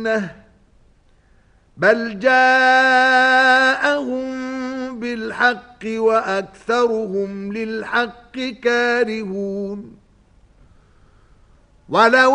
الجنة بل جاءهم بالحق وأكثرهم للحق كارهون ولو